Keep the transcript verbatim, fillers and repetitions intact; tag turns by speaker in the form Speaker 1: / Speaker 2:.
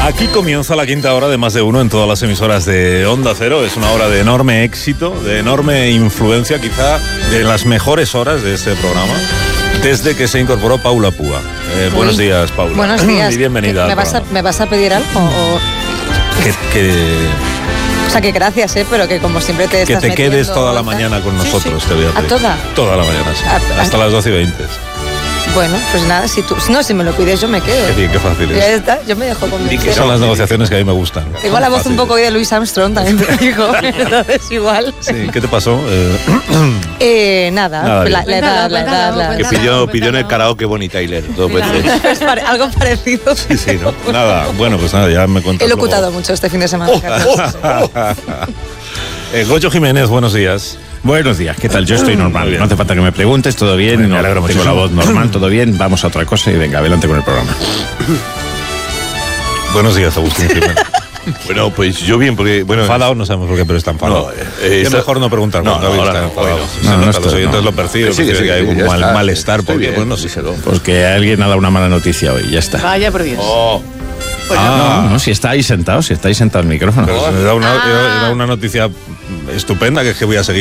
Speaker 1: Aquí comienza la quinta hora de Más de Uno en todas las emisoras de Onda Cero. Es una hora de enorme éxito, de enorme influencia, quizá de las mejores horas de este programa, desde que se incorporó Paula Púa. Eh, buenos días, Paula.
Speaker 2: Buenos días.
Speaker 1: Y bienvenida.
Speaker 2: ¿Me vas, a, ¿Me vas a pedir algo? O...
Speaker 1: Que, que,
Speaker 2: o sea, que gracias, ¿eh? Pero que como siempre te
Speaker 1: que
Speaker 2: estás
Speaker 1: te
Speaker 2: metiendo,
Speaker 1: quedes toda la
Speaker 2: tal.
Speaker 1: mañana con nosotros,
Speaker 2: Sí, sí.
Speaker 1: te voy a
Speaker 2: ¿A
Speaker 1: pedir.
Speaker 2: toda?
Speaker 1: Toda la mañana, sí.
Speaker 2: A- a-
Speaker 1: Hasta las doce y veinte.
Speaker 2: Bueno, pues nada, si tú... No, si me lo pides yo me quedo.
Speaker 1: Qué bien, qué fácil
Speaker 2: Ya
Speaker 1: es.
Speaker 2: está, yo me dejo
Speaker 1: Y
Speaker 2: convencer.
Speaker 1: que son las negociaciones que a mí me gustan.
Speaker 2: Igual la voz un poco hoy de Louis Armstrong también te digo. Entonces igual.
Speaker 1: Sí, ¿qué te pasó? Eh,
Speaker 2: Eh, nada,
Speaker 1: Nada
Speaker 2: la,
Speaker 1: bien.
Speaker 2: la edad, la edad, la
Speaker 3: Que
Speaker 2: edad.
Speaker 3: pidió, pidió en el karaoke Bonnie Tyler dos veces.
Speaker 2: Es pare- algo parecido.
Speaker 1: sí, sí, ¿no? Nada, bueno, pues nada, ya me cuentas
Speaker 2: He locutado
Speaker 1: luego.
Speaker 2: mucho este fin de semana.
Speaker 1: eh, Goyo Jiménez, buenos días.
Speaker 4: Buenos días, ¿qué tal? Yo estoy normal,
Speaker 1: bien.
Speaker 4: no hace falta que me preguntes, todo bien,
Speaker 1: Me
Speaker 4: no,
Speaker 1: alegro
Speaker 4: tengo
Speaker 1: muchísimo.
Speaker 4: la voz normal, todo bien, vamos a otra cosa y venga, adelante con el programa.
Speaker 1: Buenos días, Agustín Jiménez.
Speaker 3: Bueno, pues yo bien, porque... bueno
Speaker 1: Enfadado, no sabemos por qué, pero está enfadado.
Speaker 3: No, eh,
Speaker 1: es
Speaker 3: está-
Speaker 1: mejor no preguntar
Speaker 3: No,
Speaker 1: cuando
Speaker 3: no,
Speaker 1: alguien
Speaker 3: ahora
Speaker 1: está
Speaker 3: no,
Speaker 1: enfadado.
Speaker 3: hoy no.
Speaker 1: Se
Speaker 4: No, no
Speaker 1: nota, los
Speaker 4: estoy-
Speaker 1: oyentes
Speaker 4: no.
Speaker 1: lo perciben,
Speaker 3: Sí, que
Speaker 1: porque
Speaker 3: sí,
Speaker 1: hay
Speaker 3: que
Speaker 1: un
Speaker 3: ya
Speaker 1: mal,
Speaker 3: está,
Speaker 1: malestar,
Speaker 3: estoy
Speaker 1: porque,
Speaker 3: bien,
Speaker 1: bueno, no sé.
Speaker 3: díselo.
Speaker 4: Porque alguien ha dado una mala noticia hoy, ya está.
Speaker 5: Vaya por Dios.
Speaker 3: Oh,
Speaker 4: Ah, no, no, si estáis sentados, si estáis sentados al micrófono.
Speaker 1: Pero era una, era- era una noticia estupenda que es que voy a seguir